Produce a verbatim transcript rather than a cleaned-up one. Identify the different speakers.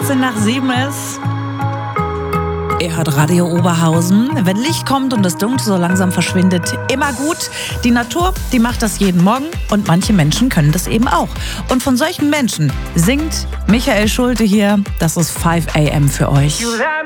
Speaker 1: achtzehn nach sieben ist. Ihr hört Radio Oberhausen. Wenn Licht kommt und das Dunkel so langsam verschwindet, immer gut. Die Natur, die macht das jeden Morgen und manche Menschen können das eben auch. Und von solchen Menschen singt Michael Schulte hier. Das ist five a m für euch.